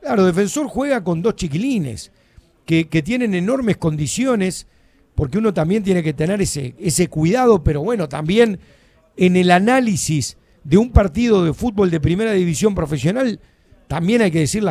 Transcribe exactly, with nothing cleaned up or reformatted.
Claro, Defensor juega con dos chiquilines que, que tienen enormes condiciones, porque uno también tiene que tener ese, ese cuidado, pero bueno, también en el análisis de un partido de fútbol de primera división profesional, también hay que decir las